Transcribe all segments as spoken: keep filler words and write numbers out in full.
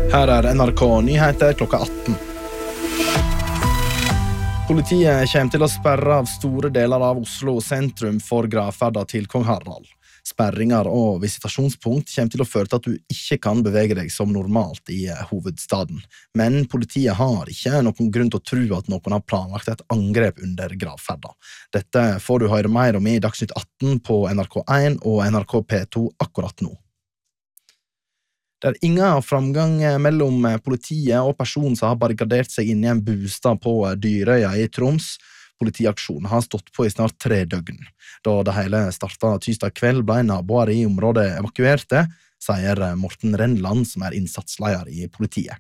Her er N R K Nyheter klokka atten. Politiet kommer til å sperre av store deler av Oslo sentrum for gravferda til Kong Harald. Sperringer og visitasjonspunkt kommer til å føre til at du ikke kan bevege deg som normalt i hovedstaden. Men politiet har ikke noen grunn til å tro at noen har planlagt et angrep under gravferda. Dette får du høre mer om i Dagsnytt atten på N R K én og N R K P to akkurat nå. Det er ingen framgang mellom politiet og personen som har barrikadert seg inne i en bostad på Dyrøya i Troms. Politiaksjonen har stått på i snart tre døgn. Da det hele startet tirsdag kveld ble naboer i området evakuerte, sier Morten Rennland, som er innsatsleder i politiet.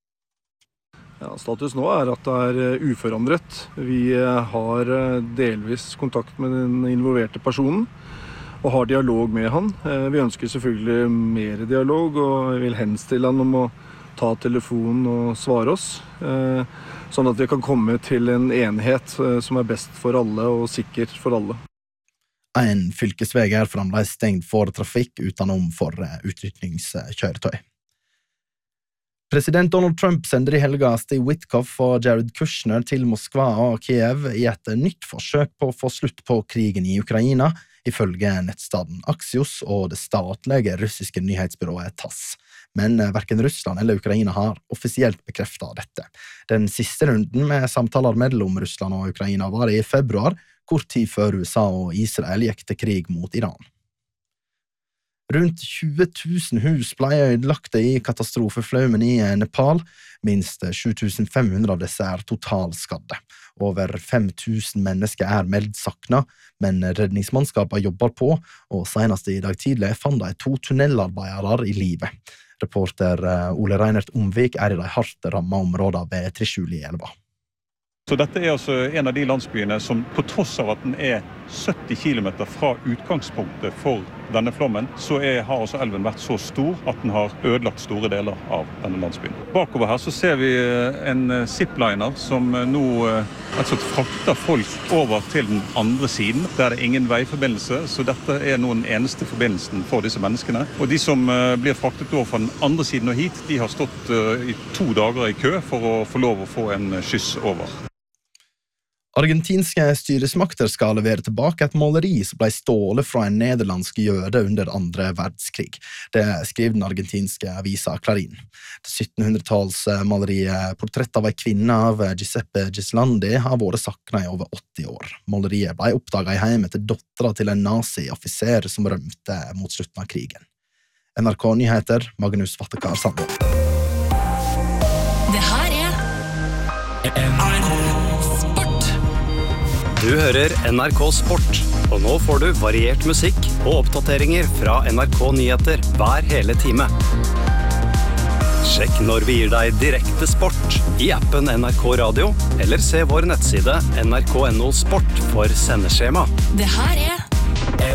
Ja, status nå er at det er uforandret. Vi har delvis kontakt med den involverte personen og har dialog med han. Vi ønsker selvfølgelig mer dialog og vil henstille han om å ta telefonen og svare oss, sånn at vi kan komme til en enhet som er best for alle og sikker for alle. En fylkesvei er fremdeles stengt for trafikk utenom for utrykningskjøretøy. President Donald Trump sender i helga Steve Witkoff og Jared Kushner til Moskva og Kiev i et nytt forsøk på å få slutt på krigen i Ukraina, ifølge nettstaden Axios og det statlige russiske nyhetsbyrået TASS. Men hverken Russland eller Ukraina har offisielt bekreftet dette. Den siste runden med samtaler mellom Russland og Ukraina var i februar, kort tid før U S A og Israel gikk til krig mot Iran. Rundt tjue tusen hus ble ødelagte i katastrofeflaumen i Nepal. Minst sju tusen fem hundre av disse er totalskadde. Over fem tusen mennesker er meldt sakna, men redningsmannskapet jobber på, og senest i dag tidlig fant de to tunnelarbeidere i live. Reporter Ole Reinert Omvik er i de hardt rammet områdene ved Trishuli-elva. Så dette er altså en av de landsbyene som på tross av at den er sytti kilometer fra utgangspunktet for denne flommen, så er, har altså elven vært så stor at den har ødelagt store deler av denne landsbyen. Bakover her så ser vi en zipliner som nå altså frakter folk over til den andre siden. Der er det ingen veiforbindelse, så dette er nå den eneste forbindelsen for disse menneskene. Og de som blir fraktet over fra den andre siden og hit, de har stått i to dager i kø for å få lov å få en skyss over. Argentinske styresmakter skal levere tilbake et maleri som ble stålet fra en nederlandsk jøde under andre verdenskrig. Det skriver den argentinske avisa Clarín. Det syttenhundretalls maleriet Portrett av en kvinne av Giuseppe Gislandi har vært sakna i over åtti år. Maleriet ble oppdaget i heimen til dottera til en nazi-offiser som rømte mot slutten av krigen. N R K Nyheter, Magnus Vattekar Sandå. Det her er N R K Sport. Du hører N R K Sport, og nå får du variert musikk og oppdateringer fra N R K Nyheter hver hele time. Sjekk når vi gir deg direkte sport i appen N R K Radio, eller se vår nettside N R K punktum N O Sport for sendeskjema. Det her er